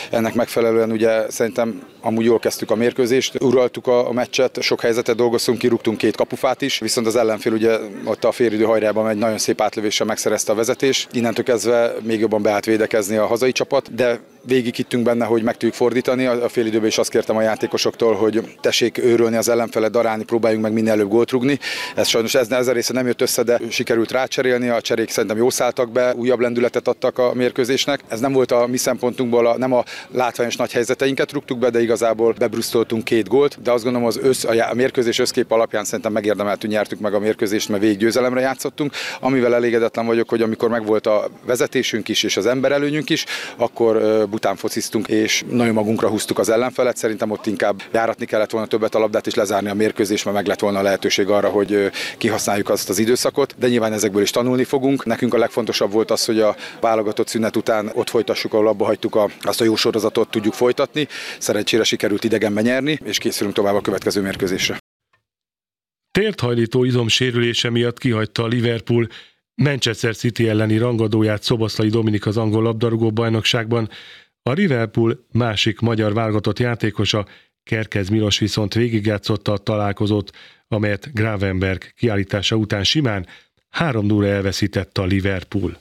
Ennek megfelelően ugye szerintem amúgy jól kezdtük a mérkőzést, uraltuk a meccset, sok helyzetet dolgoztunk, kirúgtunk 2 kapufát is, viszont az ellenfél ugye ott a félidő hajrában egy nagyon szép átlövéssel megszerezte a vezetést. Innentől kezdve még jobban be állt védekezni a hazai csapat, de végig hittünk benne, hogy meg tudjuk fordítani. A félidőben is azt kértem a játékosoktól, hogy tessék őrölni az ellenfelet, darálni, próbáljunk meg minél előbb gólt rúgni. Ez sajnos ez a része nem jött össze, de sikerült rácserélni, a cserék szerintem jól szálltak be, újabb lendületet adtak a mérkőzésnek. Ez nem volt a mi szempontunkból, nem a látványos nagy helyzeteinket rúgtuk be, de igazából bebrusztoltunk 2 gólt, de azt gondolom a mérkőzés összkép alapján szerintem megérdemeltünk, nyertük meg a mérkőzést, mert végig győzelemre játszottunk. Amivel elégedetlen vagyok, hogy amikor megvolt a vezetésünk is és az emberelőnyünk is, akkor bután fociztunk, és nagyon magunkra húztuk az ellenfelet. Szerintem ott inkább járatni kellett volna többet a labdát és lezárni a mérkőzést, mert meg lett volna a lehetőség arra, hogy kihasználjuk azt az időszakot, de nyilván ezekből is tanulni fogunk. Nekünk a legfontosabb volt az, hogy a válogatott szünet után ott folytassuk, ahol abba hagytuk azt a jó sorozatot tudjuk folytatni. Szerencsére sikerült idegenben nyerni, és készülünk tovább a következő mérkőzésre. Térthajlító izomsérülése miatt kihagyta a Liverpool Manchester City elleni rangadóját Szoboszlai Dominik az angol labdarúgó bajnokságban. A Liverpool másik magyar válogatott játékosa, Kerkez Milos viszont végigjátszotta a találkozót, amelyet Gravenberg kiállítása után simán 3-0 elveszítette a Liverpool.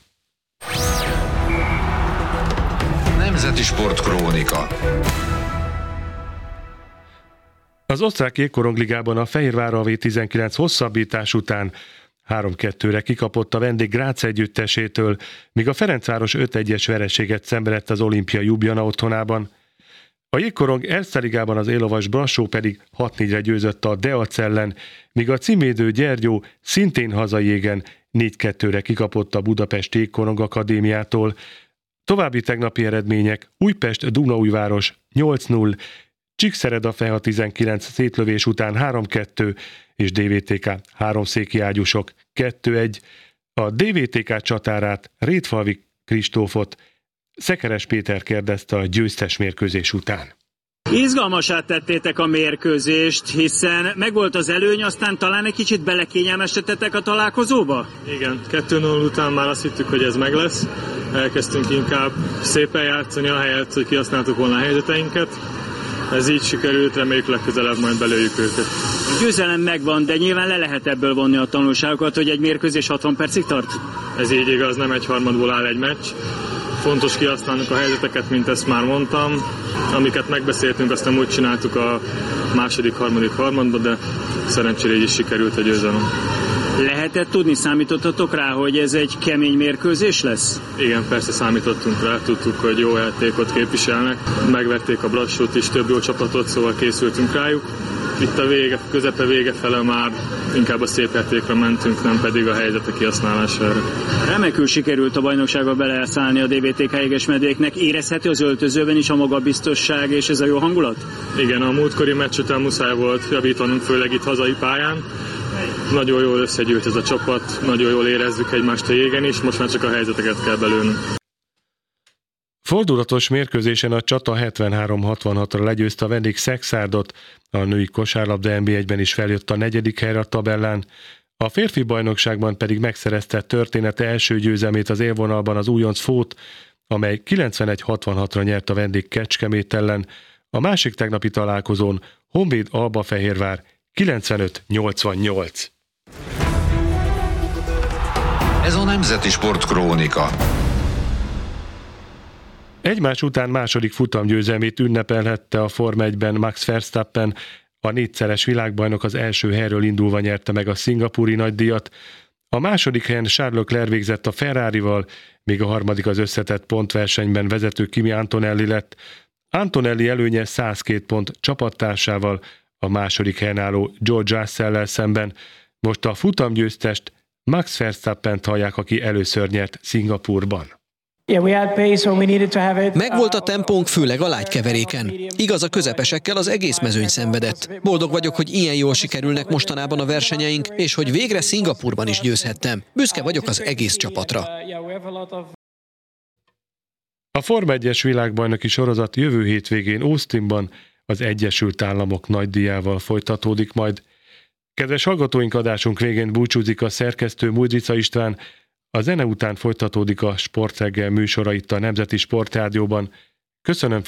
Nemzeti Sport Krónika. Az osztrák jégkorongligában a Fehérvár a V19 hosszabbítás után 3-2-re kikapott a vendég Grác együttesétől, míg a Ferencváros 5-1-es vereséget szenvedett az Olimpia Ljubljana otthonában. A jégkorong Erste Ligában az élovas Brassó pedig 6-4-re győzött a Deac ellen, míg a címvédő Gyergyó szintén hazai jégen 4-2-re kikapott a Budapest Jégkorong Akadémiától. További tegnapi eredmények: Újpest Dunaújváros 8-0, Csíkszereda-Feha 19 szétlövés után 3-2, és DVTK háromszéki ágyúsok 2-1. A DVTK csatárát, Rétfalvi Kristófot Szekeres Péter kérdezte a győztes mérkőzés után. Izgalmassá tettétek a mérkőzést, hiszen megvolt az előny, aztán talán egy kicsit belekényelmesedtetek a találkozóba? Igen, 2-0 után már azt hittük, hogy ez meg lesz. Elkezdtünk inkább szépen játszani, ahelyett, hogy kihasználtuk volna a helyzeteinket. Ez így sikerült, reméljük legközelebb majd belőjük őket. A győzelem megvan, de nyilván le lehet ebből vonni a tanulságokat, hogy egy mérkőzés 60 percig tart? Ez így igaz, nem egy harmadból áll egy meccs. Fontos kihasználnunk a helyzeteket, mint ezt már mondtam. Amiket megbeszéltünk, aztán úgy csináltuk a második, harmadik harmadban, de szerencsére így is sikerült a győzelem. Lehetett tudni, számítottatok rá, hogy ez egy kemény mérkőzés lesz? Igen, persze számítottunk rá, tudtuk, hogy jó játékot képviselnek. Megverték a Brassót is, több jó csapatot, szóval készültünk rájuk. Itt a közepe vége fele már inkább a szép játékra mentünk, nem pedig a helyzetek kihasználására. Remekül sikerült a bajnokságba beleszállni a DVTK jegesmedvéknek. Érezhető az öltözőben is a magabiztosság és ez a jó hangulat? Igen, a múltkori meccs után muszáj volt javítanunk, főleg itt hazai pályán. Nagyon jól összegyűlt ez a csapat, nagyon jól érezzük egymást a jégen is, most már csak a helyzeteket kell belőnünk. Fordulatos mérkőzésen a Csata 73-66-ra legyőzte a vendég Szekszárdot, a női kosárlabda NB1-ben is feljött a 4. helyre a tabellán, a férfi bajnokságban pedig megszerezte története első győzelmét az élvonalban az újonc Fót, amely 91-66-ra nyert a vendég Kecskemét ellen, a másik tegnapi találkozón Honvéd Albafehérvár 95-88. Ez a Nemzeti Sport Krónika. Egymás után második futamgyőzelmét ünnepelhette a Forma 1-ben Max Verstappen, a 4-szeres világbajnok az első helyről indulva nyerte meg a szingapúri nagydíjat. A második helyen Charles Leclerc végzett a Ferrarival, míg a harmadik az összetett pontversenyben vezető Kimi Antonelli lett. Antonelli előnye 102 pont csapattársával, a második helyen álló George Russell-lel szemben. Most a futamgyőztest, Max Verstappent hallják, aki először nyert Szingapúrban. Megvolt a tempónk, főleg a lágykeveréken. Igaz, a közepesekkel az egész mezőny szenvedett. Boldog vagyok, hogy ilyen jól sikerülnek mostanában a versenyeink, és hogy végre Szingapúrban is győzhettem. Büszke vagyok az egész csapatra. A Forma 1-es világbajnoki sorozat jövő hétvégén Austinban az Egyesült Államok nagydíjával folytatódik majd. Kedves hallgatóink, adásunk végén búcsúzik a szerkesztő Mujdrica István. A zene után folytatódik a Sportreggel műsora itt a Nemzeti Sportrádióban. Köszönöm